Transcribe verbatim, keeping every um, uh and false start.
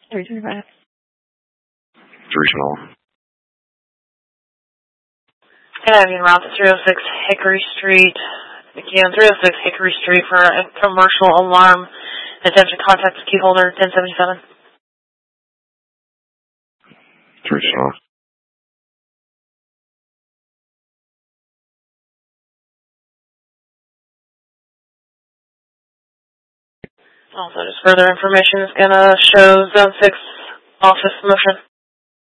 three twenty-five. three twelve. Good afternoon, route to three oh six Hickory Street. Again, three oh six Hickory Street for a commercial alarm. Attention, contact key holder ten seventy-seven. three twelve. Also, just further information is going to show Zone six office motion.